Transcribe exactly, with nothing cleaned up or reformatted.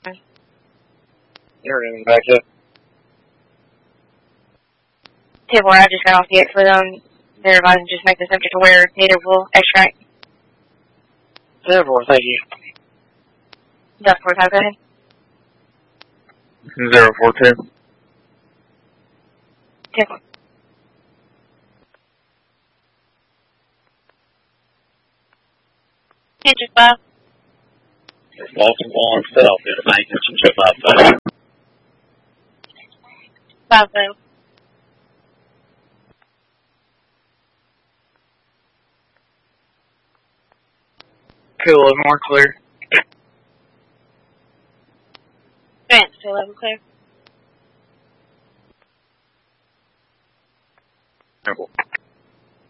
You heard anything back yet? Table I just got off the X with them. They're advising just make the subject aware native will extract. Therefore, thank you. That's four five, go ahead. Zero four two. Table. Digit five. Boston Farm itself is maintenance and chip out five. Five five. Cool, more clear. Advance to eleven clear. Cool.